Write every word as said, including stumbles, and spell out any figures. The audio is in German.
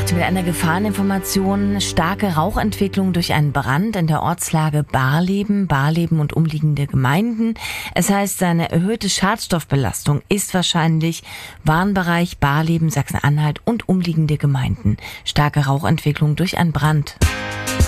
Nachricht mit einer Gefahreninformation. Starke Rauchentwicklung durch einen Brand in der Ortslage Barleben, Barleben und umliegende Gemeinden. Es heißt, eine erhöhte Schadstoffbelastung ist wahrscheinlich. Warnbereich Barleben, Sachsen-Anhalt und umliegende Gemeinden. Starke Rauchentwicklung durch einen Brand.